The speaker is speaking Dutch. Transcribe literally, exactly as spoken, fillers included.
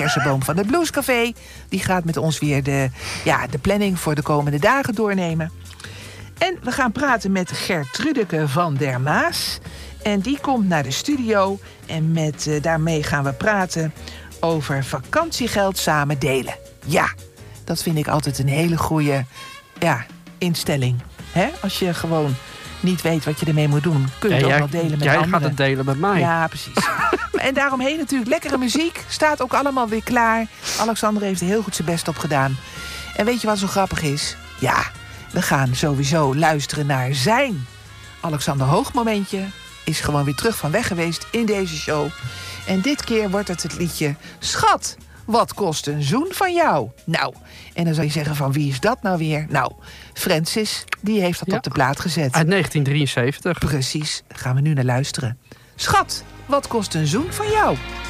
Kersenboom van het Bluescafé. Die gaat met ons weer de, ja, de planning voor de komende dagen doornemen. En we gaan praten met Gertrudeke van der Maas. En die komt naar de studio. En met, uh, daarmee gaan we praten over vakantiegeld samen delen. Ja, dat vind ik altijd een hele goede ja, instelling. Hè? Als je gewoon niet weet wat je ermee moet doen, kun je ja, het ook jij, wel delen met jij anderen. Jij gaat het delen met mij. Ja, precies. En daaromheen natuurlijk lekkere muziek. Staat ook allemaal weer klaar. Alexander heeft er heel goed zijn best op gedaan. En weet je wat zo grappig is? Ja, we gaan sowieso luisteren naar zijn Alexander Hoogmomentje. Is gewoon weer terug van weg geweest in deze show. En dit keer wordt het het liedje Schat, wat kost een zoen van jou? Nou, en dan zou je zeggen van wie is dat nou weer? Nou, Francis, die heeft dat ja. op de plaat gezet. Uit negentien drieënzeventig. Precies, daar gaan we nu naar luisteren. Schat, wat kost een zoen van jou?